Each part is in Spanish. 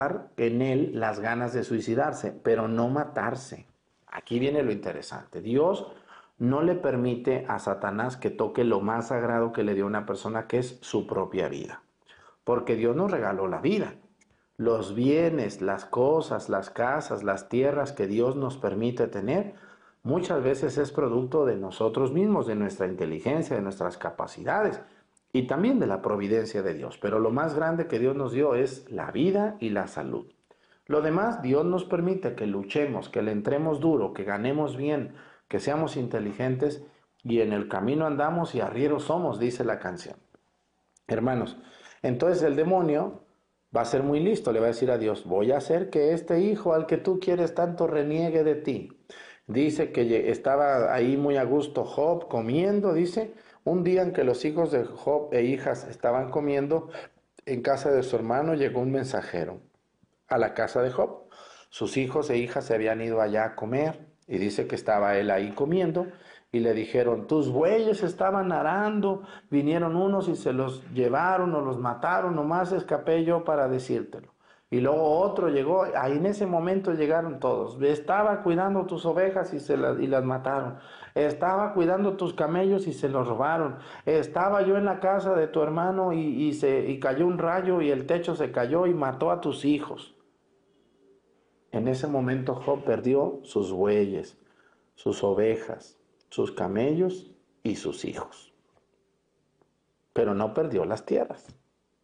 en él las ganas de suicidarse, pero no matarse. Aquí viene lo interesante. Dios no le permite a Satanás que toque lo más sagrado que le dio una persona, que es su propia vida. Porque Dios nos regaló la vida. Los bienes, las cosas, las casas, las tierras que Dios nos permite tener, muchas veces es producto de nosotros mismos, de nuestra inteligencia, de nuestras capacidades y también de la providencia de Dios. Pero lo más grande que Dios nos dio es la vida y la salud. Lo demás, Dios nos permite que luchemos, que le entremos duro, que ganemos bien, que seamos inteligentes, y en el camino andamos y arrieros somos, dice la canción. Hermanos, entonces el demonio va a ser muy listo, le va a decir a Dios: voy a hacer que este hijo al que tú quieres tanto reniegue de ti. Dice que estaba ahí muy a gusto Job comiendo, dice, un día en que los hijos de Job e hijas estaban comiendo, en casa de su hermano llegó un mensajero a la casa de Job. Sus hijos e hijas se habían ido allá a comer, y dice que estaba él ahí comiendo, y le dijeron: tus bueyes estaban arando, vinieron unos y se los llevaron o los mataron, nomás escapé yo para decírtelo. Y luego otro llegó, ahí en ese momento llegaron todos: estaba cuidando tus ovejas y las mataron, estaba cuidando tus camellos y se los robaron, estaba yo en la casa de tu hermano y cayó un rayo y el techo se cayó y mató a tus hijos. En ese momento Job perdió sus bueyes, sus ovejas, sus camellos y sus hijos. Pero no perdió las tierras.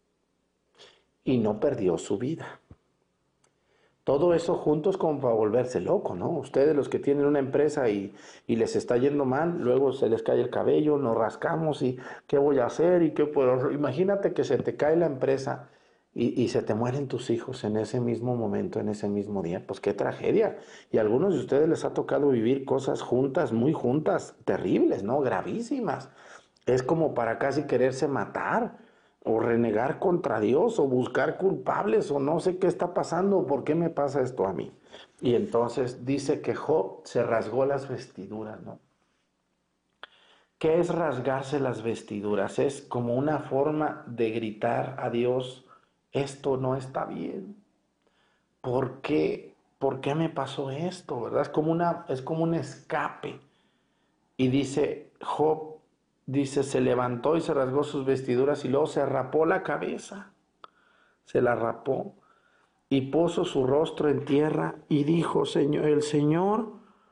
Y no perdió su vida. Todo eso juntos como para volverse loco, ¿no? Ustedes, los que tienen una empresa y les está yendo mal, luego se les cae el cabello, nos rascamos y ¿qué voy a hacer? ¿Y qué puedo hacer? Imagínate que se te cae la empresa y se te mueren tus hijos en ese mismo momento, en ese mismo día. Pues qué tragedia. Y a algunos de ustedes les ha tocado vivir cosas juntas, muy juntas, terribles, ¿no? Gravísimas. Es como para casi quererse matar, o renegar contra Dios, o buscar culpables, o no sé qué está pasando, ¿por qué me pasa esto a mí? Y entonces dice que Job se rasgó las vestiduras, ¿no? ¿Qué es rasgarse las vestiduras? Es como una forma de gritar a Dios: esto no está bien. ¿Por qué? ¿Por qué me pasó esto? ¿Verdad? Es como un escape. Y dice Job, dice, se levantó y se rasgó sus vestiduras y luego se rapó la cabeza. Se la rapó y puso su rostro en tierra y dijo: Señor, el Señor,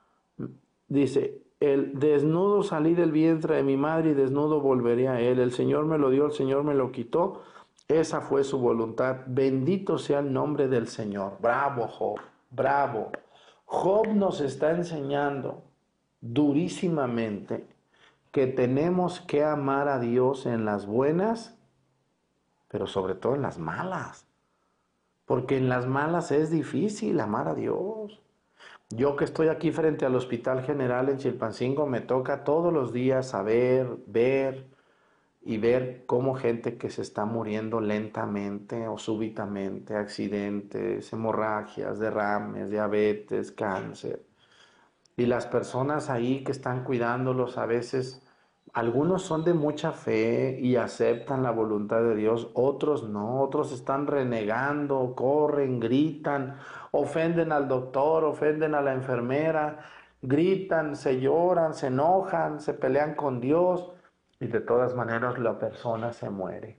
dice, el desnudo salí del vientre de mi madre y desnudo volveré a él. El Señor me lo dio, el Señor me lo quitó. Esa fue su voluntad. Bendito sea el nombre del Señor. Bravo, Job, bravo. Job nos está enseñando durísimamente que tenemos que amar a Dios en las buenas, pero sobre todo en las malas. Porque en las malas es difícil amar a Dios. Yo, que estoy aquí frente al Hospital General en Chilpancingo, me toca todos los días saber, ver y ver cómo gente que se está muriendo lentamente o súbitamente, accidentes, hemorragias, derrames, diabetes, cáncer. Y las personas ahí que están cuidándolos, a veces, algunos son de mucha fe y aceptan la voluntad de Dios, otros no, otros están renegando, corren, gritan, ofenden al doctor, ofenden a la enfermera, gritan, se lloran, se enojan, se pelean con Dios, y de todas maneras la persona se muere.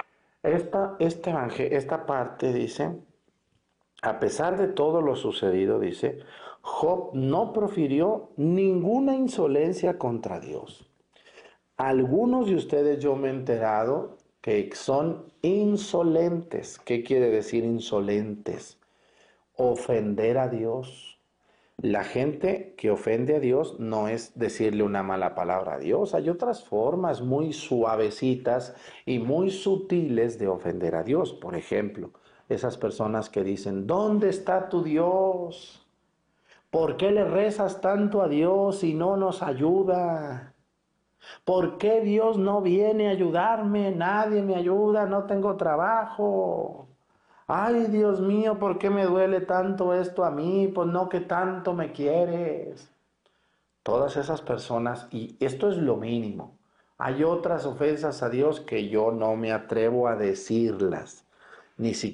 Esta parte dice: a pesar de todo lo sucedido, dice, Job no profirió ninguna insolencia contra Dios. Algunos de ustedes, yo me he enterado que son insolentes. ¿Qué quiere decir insolentes? Ofender a Dios. La gente que ofende a Dios no es decirle una mala palabra a Dios. Hay otras formas muy suavecitas y muy sutiles de ofender a Dios. Por ejemplo, esas personas que dicen: ¿dónde está tu Dios? ¿Por qué le rezas tanto a Dios y no nos ayuda? ¿Por qué Dios no viene a ayudarme? Nadie me ayuda, no tengo trabajo. Ay, Dios mío, ¿por qué me duele tanto esto a mí? Pues no, que tanto me quieres. Todas esas personas, y esto es lo mínimo. Hay otras ofensas a Dios que yo no me atrevo a decirlas, ni siquiera